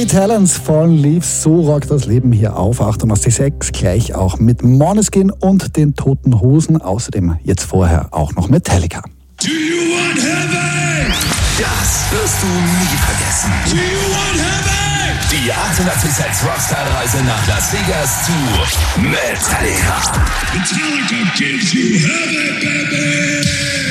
Talents Fallen Leaves, so rockt das Leben hier auf 88.6, gleich auch mit Måneskin und den Toten Hosen, außerdem jetzt vorher auch noch Metallica. Do you want heaven? Das wirst du nie vergessen. Do you want heaven? Die 88.6 Rockstar-Reise nach Las Vegas zu Metallica. Metallica gives you heaven, baby!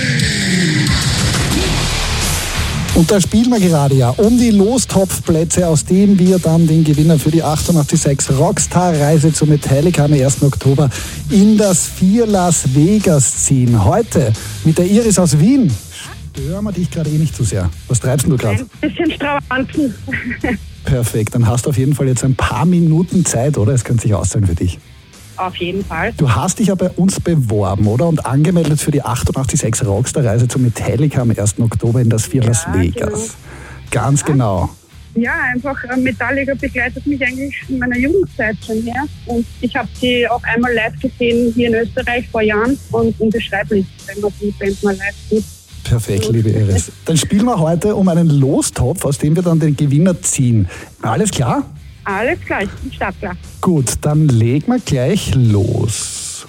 Und da spielen wir gerade ja um die Lostopfplätze, aus denen wir dann den Gewinner für die 88.6 Rockstar-Reise zu Metallica am 1. Oktober in das 4 Las Vegas ziehen. Heute mit der Iris aus Wien. Stören wir dich gerade nicht zu sehr. Was treibst du gerade? Ein bisschen Stravanzen. Perfekt, dann hast du auf jeden Fall jetzt ein paar Minuten Zeit, oder? Es kann sich auszahlen für dich. Auf jeden Fall. Du hast dich ja bei uns beworben, oder? Und angemeldet für die 88.6 Rockstar-Reise zu Metallica am 1. Oktober in das 4 Las Vegas. Genau. Ganz genau. Ja, einfach Metallica begleitet mich eigentlich in meiner Jugendzeit schon her. Und ich habe sie auch einmal live gesehen hier in Österreich vor Jahren. Und unbeschreiblich, wenn man die Band mal live sieht. Perfekt, liebe Iris. Dann spielen wir heute um einen Lostopf, aus dem wir dann den Gewinner ziehen. Alles klar? Alles klar, ich bin startklar. Gut, dann legen wir gleich los.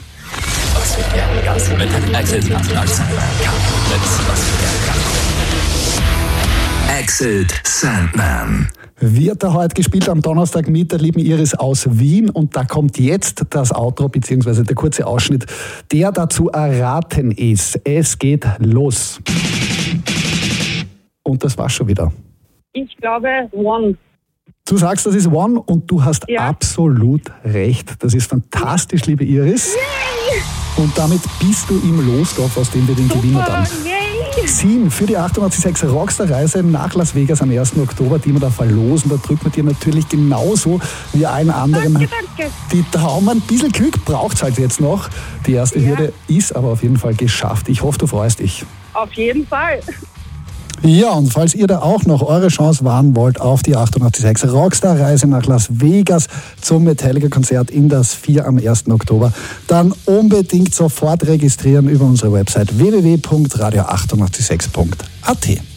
Exit Sandman. Wird er heute gespielt am Donnerstag mit der lieben Iris aus Wien und da kommt jetzt das Outro bzw. der kurze Ausschnitt, der dazu erraten ist. Es geht los. Und das war's schon wieder. Ich glaube, One. Du sagst, das ist One und du hast absolut recht. Das ist fantastisch, liebe Iris. Yay! Und damit bist du im Losdorf, aus dem wir den Gewinner dann ziehen für die 88.6 Rockstar-Reise nach Las Vegas am 1. Oktober, die wir da verlosen. Da drücken wir dir natürlich genauso wie allen anderen Danke. die Daumen. Ein bisschen Glück braucht es halt jetzt noch. Die erste Hürde ist aber auf jeden Fall geschafft. Ich hoffe, du freust dich. Auf jeden Fall. Ja, und falls ihr da auch noch eure Chance wahren wollt auf die 88.6 Rockstar-Reise nach Las Vegas zum Metallica-Konzert in das 4 am 1. Oktober, dann unbedingt sofort registrieren über unsere Website www.radio886.at.